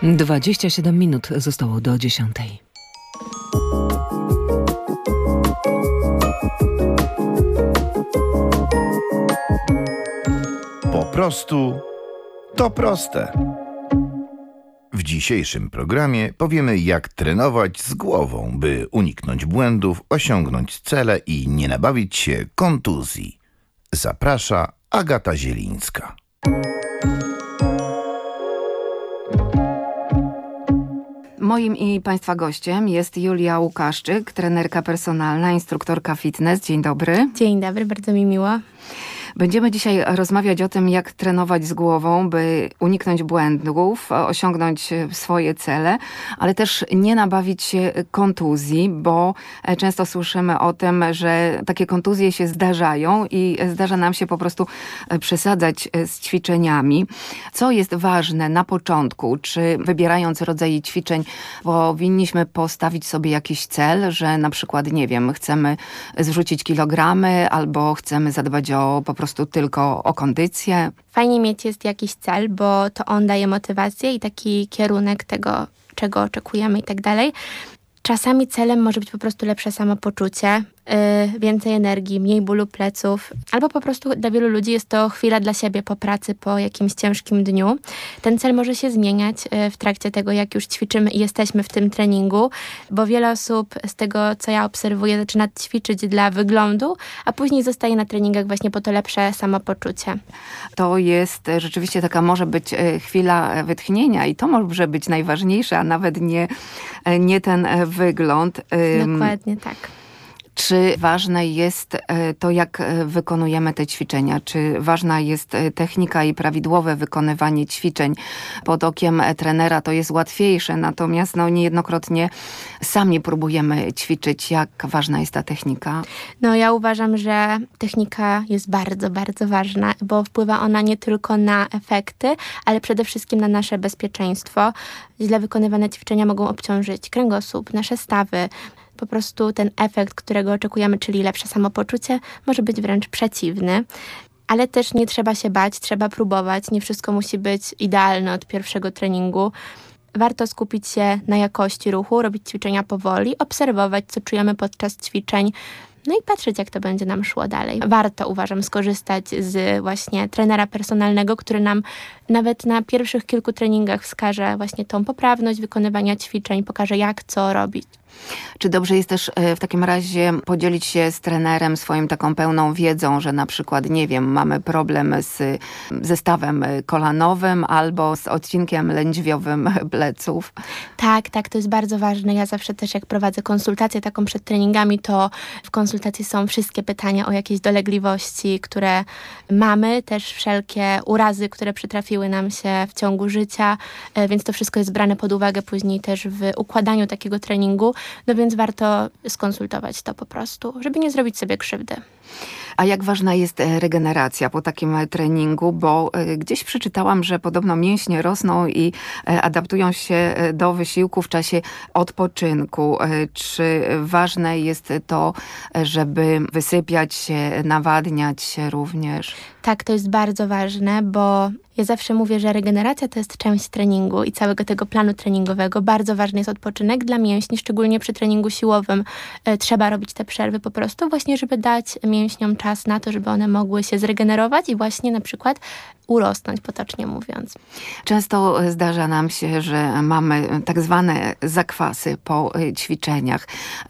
27 minut zostało do 10:00. Po prostu to proste. W dzisiejszym programie powiemy, jak trenować z głową, by uniknąć błędów, osiągnąć cele i nie nabawić się kontuzji. Zaprasza Agata Zielińska. Moim i Państwa gościem jest Julia Łukaszczyk, trenerka personalna, instruktorka fitness. Dzień dobry. Dzień dobry, bardzo mi miło. Będziemy dzisiaj rozmawiać o tym, jak trenować z głową, by uniknąć błędów, osiągnąć swoje cele, ale też nie nabawić się kontuzji, bo często słyszymy o tym, że takie kontuzje się zdarzają i zdarza nam się po prostu przesadzać z ćwiczeniami. Co jest ważne na początku? Czy wybierając rodzaje ćwiczeń powinniśmy postawić sobie jakiś cel, że na przykład, nie wiem, chcemy zrzucić kilogramy albo chcemy zadbać po prostu tylko o kondycję? Fajnie mieć jest jakiś cel, bo to on daje motywację i taki kierunek tego, czego oczekujemy i tak dalej. Czasami celem może być po prostu lepsze samopoczucie, więcej energii, mniej bólu pleców, albo po prostu dla wielu ludzi jest to chwila dla siebie po pracy, po jakimś ciężkim dniu. Ten cel może się zmieniać w trakcie tego, jak już ćwiczymy i jesteśmy w tym treningu, bo wiele osób z tego, co ja obserwuję, zaczyna ćwiczyć dla wyglądu, a później zostaje na treningach właśnie po to lepsze samopoczucie. To jest rzeczywiście taka może być chwila wytchnienia i to może być najważniejsze, a nawet nie ten wygląd. Dokładnie tak. Czy ważne jest to, jak wykonujemy te ćwiczenia? Czy ważna jest technika i prawidłowe wykonywanie ćwiczeń? Pod okiem trenera to jest łatwiejsze, natomiast niejednokrotnie sami próbujemy ćwiczyć. Jak ważna jest ta technika? Ja uważam, że technika jest bardzo, bardzo ważna, bo wpływa ona nie tylko na efekty, ale przede wszystkim na nasze bezpieczeństwo. Źle wykonywane ćwiczenia mogą obciążyć kręgosłup, nasze stawy. Po prostu ten efekt, którego oczekujemy, czyli lepsze samopoczucie, może być wręcz przeciwny. Ale też nie trzeba się bać, trzeba próbować. Nie wszystko musi być idealne od pierwszego treningu. Warto skupić się na jakości ruchu, robić ćwiczenia powoli, obserwować, co czujemy podczas ćwiczeń, i patrzeć, jak to będzie nam szło dalej. Warto, uważam, skorzystać z właśnie trenera personalnego, który nam nawet na pierwszych kilku treningach wskaże właśnie tą poprawność wykonywania ćwiczeń, pokaże, jak co robić. Czy dobrze jest też w takim razie podzielić się z trenerem swoją taką pełną wiedzą, że na przykład, nie wiem, mamy problem z zestawem kolanowym albo z odcinkiem lędźwiowym pleców? Tak, to jest bardzo ważne. Ja zawsze też jak prowadzę konsultację taką przed treningami, to w konsultacji są wszystkie pytania o jakieś dolegliwości, które mamy, też wszelkie urazy, które przytrafiły nam się w ciągu życia, więc to wszystko jest brane pod uwagę później też w układaniu takiego treningu. Więc warto skonsultować to po prostu, żeby nie zrobić sobie krzywdy. A jak ważna jest regeneracja po takim treningu? Bo gdzieś przeczytałam, że podobno mięśnie rosną i adaptują się do wysiłku w czasie odpoczynku. Czy ważne jest to, żeby wysypiać się, nawadniać się również? Tak, to jest bardzo ważne, bo ja zawsze mówię, że regeneracja to jest część treningu i całego tego planu treningowego. Bardzo ważny jest odpoczynek dla mięśni, szczególnie przy treningu siłowym. Trzeba robić te przerwy po prostu właśnie, żeby dać mięśniom czas na to, żeby one mogły się zregenerować i właśnie na przykład urosnąć, potocznie mówiąc. Często zdarza nam się, że mamy tak zwane zakwasy po ćwiczeniach.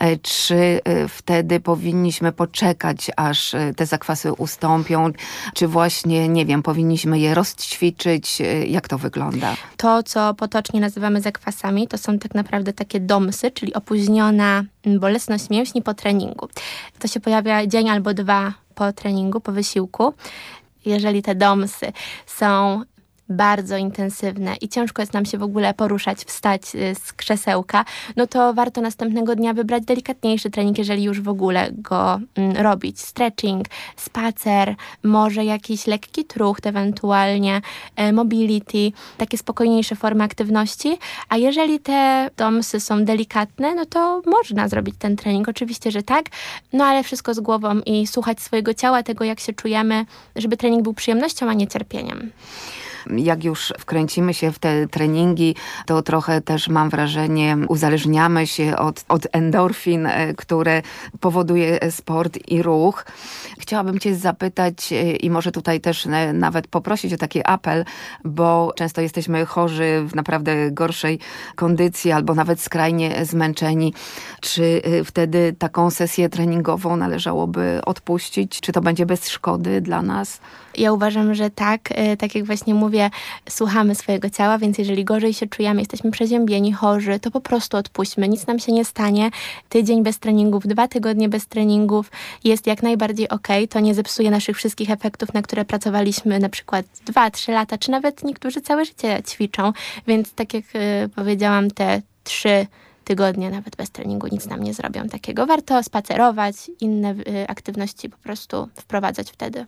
Czy wtedy powinniśmy poczekać, aż te zakwasy ustąpią? Czy właśnie, nie wiem, powinniśmy je rozćwiczyć? Jak to wygląda? To, co potocznie nazywamy zakwasami, to są tak naprawdę takie domsy, czyli opóźniona bolesność mięśni po treningu. To się pojawia dzień albo dwa po treningu, po wysiłku. Jeżeli te domsy są bardzo intensywne i ciężko jest nam się w ogóle poruszać, wstać z krzesełka, to warto następnego dnia wybrać delikatniejszy trening, jeżeli już w ogóle go robić. Stretching, spacer, może jakiś lekki trucht ewentualnie, mobility, takie spokojniejsze formy aktywności, a jeżeli te domsy są delikatne, to można zrobić ten trening, oczywiście, że tak, ale wszystko z głową i słuchać swojego ciała, tego jak się czujemy, żeby trening był przyjemnością, a nie cierpieniem. Jak już wkręcimy się w te treningi, to trochę też mam wrażenie, uzależniamy się od endorfin, które powoduje sport i ruch. Chciałabym cię zapytać i może tutaj też nawet poprosić o taki apel, bo często jesteśmy chorzy w naprawdę gorszej kondycji albo nawet skrajnie zmęczeni. Czy wtedy taką sesję treningową należałoby odpuścić? Czy to będzie bez szkody dla nas? Ja uważam, że tak. Tak jak właśnie mówię, słuchamy swojego ciała, więc jeżeli gorzej się czujemy, jesteśmy przeziębieni, chorzy, to po prostu odpuśćmy. Nic nam się nie stanie. Tydzień bez treningów, 2 tygodnie bez treningów jest jak najbardziej okej. To nie zepsuje naszych wszystkich efektów, na które pracowaliśmy na przykład 2-3 lata, czy nawet niektórzy całe życie ćwiczą. Więc tak jak powiedziałam, te 3 tygodnie nawet bez treningu nic nam nie zrobią takiego. Warto spacerować, inne aktywności po prostu wprowadzać wtedy.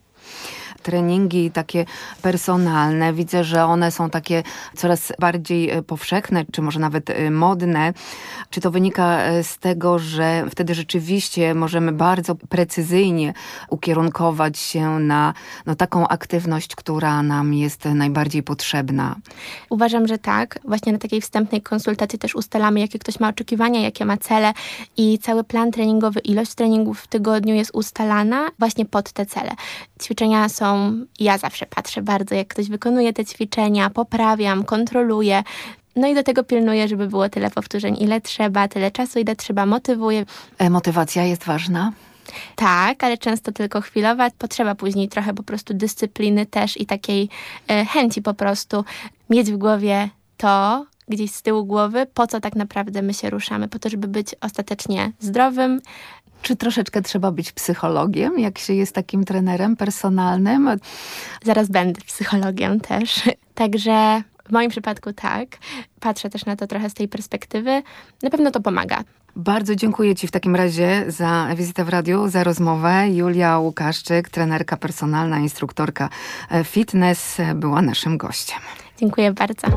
Treningi takie personalne, widzę, że one są takie coraz bardziej powszechne, czy może nawet modne. Czy to wynika z tego, że wtedy rzeczywiście możemy bardzo precyzyjnie ukierunkować się na taką aktywność, która nam jest najbardziej potrzebna? Uważam, że tak. Właśnie na takiej wstępnej konsultacji też ustalamy, jakie ktoś ma oczekiwania, jakie ma cele i cały plan treningowy, ilość treningów w tygodniu jest ustalana właśnie pod te cele. Ćwiczenia są, ja zawsze patrzę bardzo, jak ktoś wykonuje te ćwiczenia, poprawiam, kontroluję. No i do tego pilnuję, żeby było tyle powtórzeń, ile trzeba, tyle czasu, ile trzeba, motywuję. Motywacja jest ważna? Tak, ale często tylko chwilowa. Potrzeba później trochę po prostu dyscypliny też i takiej chęci po prostu mieć w głowie to, gdzieś z tyłu głowy, po co tak naprawdę my się ruszamy, po to, żeby być ostatecznie zdrowym. Czy troszeczkę trzeba być psychologiem, jak się jest takim trenerem personalnym? Zaraz będę psychologiem też. Także w moim przypadku tak. Patrzę też na to trochę z tej perspektywy. Na pewno to pomaga. Bardzo dziękuję ci w takim razie za wizytę w radiu, za rozmowę. Julia Łukaszczyk, trenerka personalna, instruktorka fitness, była naszym gościem. Dziękuję bardzo.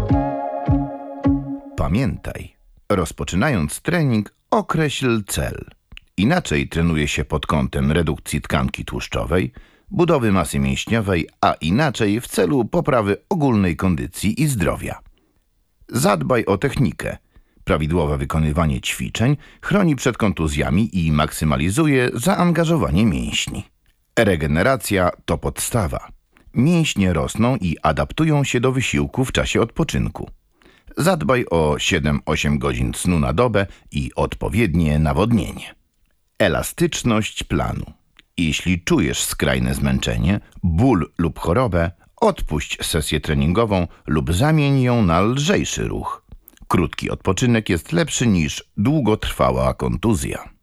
Pamiętaj, rozpoczynając trening, określ cel. Inaczej trenuje się pod kątem redukcji tkanki tłuszczowej, budowy masy mięśniowej, a inaczej w celu poprawy ogólnej kondycji i zdrowia. Zadbaj o technikę. Prawidłowe wykonywanie ćwiczeń chroni przed kontuzjami i maksymalizuje zaangażowanie mięśni. Regeneracja to podstawa. Mięśnie rosną i adaptują się do wysiłku w czasie odpoczynku. Zadbaj o 7-8 godzin snu na dobę i odpowiednie nawodnienie. Elastyczność planu. Jeśli czujesz skrajne zmęczenie, ból lub chorobę, odpuść sesję treningową lub zamień ją na lżejszy ruch. Krótki odpoczynek jest lepszy niż długotrwała kontuzja.